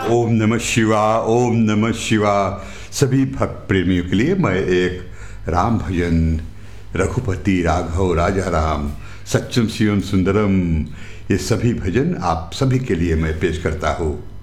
ओम नमः शिवाय, ओम नमः शिवाय। सभी भक्त प्रेमियों के लिए मैं एक राम भजन, रघुपति राघव राजा राम, सत्यम शिवम सुंदरम, ये सभी भजन आप सभी के लिए मैं पेश करता हूँ।